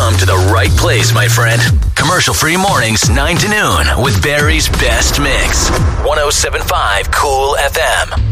come to the right place, my friend. Commercial-free mornings, 9 to noon, with Barry's Best Mix. 107.5 Cool FM.